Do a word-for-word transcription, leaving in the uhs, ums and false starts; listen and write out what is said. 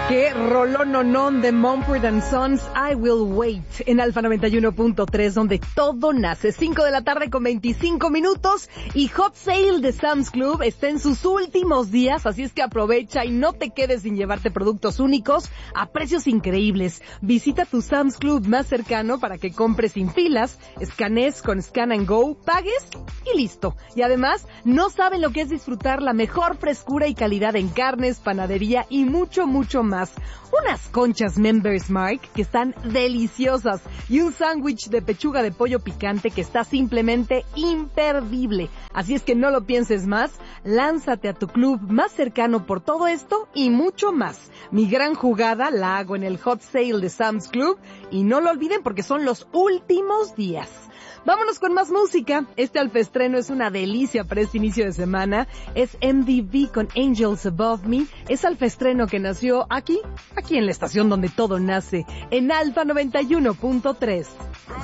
Qué rolononón de Mumford and Sons, I Will Wait, en Alfa noventa y uno punto tres, donde todo nace. cinco de la tarde con veinticinco minutos, y Hot Sale de Sam's Club está en sus últimos días, así es que aprovecha y no te quedes sin llevarte productos únicos a precios increíbles. Visita tu Sam's Club más cercano para que compres sin filas, escanees con Scan and Go, pagues y listo. Y además, no saben lo que es disfrutar la mejor frescura y calidad en carnes, panadería y mucho, mucho más. Unas conchas Members Mark que están deliciosas y un sándwich de pechuga de pollo picante que está simplemente imperdible. Así es que no lo pienses más, lánzate a tu club más cercano por todo esto y mucho más. Mi gran jugada la hago en el Hot Sale de Sam's Club y no lo olviden porque son los últimos días. Vámonos con más música. Este alfaestreno es una delicia para este inicio de semana. Es M D V con Angels Above Me. Es alfaestreno que nació aquí, aquí en la estación donde todo nace, en Alfa noventa y uno punto tres.